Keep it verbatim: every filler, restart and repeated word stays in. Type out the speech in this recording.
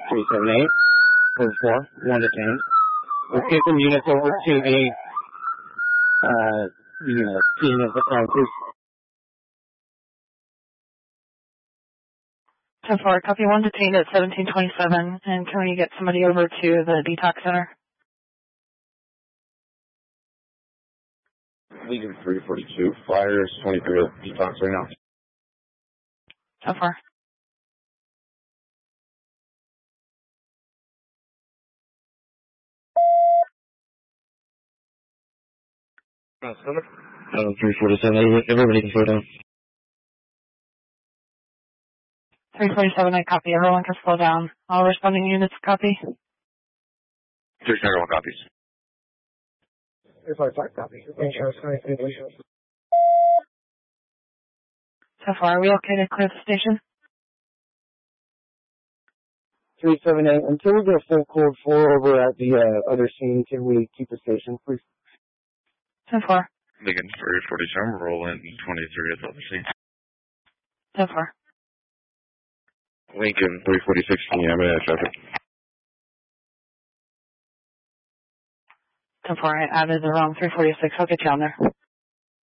three seven eight, code four, one detained. Let's get some units over to a, uh, unit, team of the crisis. ten four, copy one detained at seventeen twenty-seven, and can we get somebody over to the detox center? Legion three forty-two, flyers twenty-three detox right now. ten four. Uh, three forty-seven, everybody can slow down. three forty-seven, I copy. Everyone can slow down. All responding units copy. three seventy-one copies. three forty-five copy. Insurance, So far, are we okay to clear the station? three seven eight, until we get full code four over at the uh, other scene, can we keep the station, please? ten four. Lincoln three forty-seven, roll in twenty-three at the other scene. ten four. Lincoln three forty-six, can you have a traffic? ten four, I added the wrong three forty-six. I'll get you on there.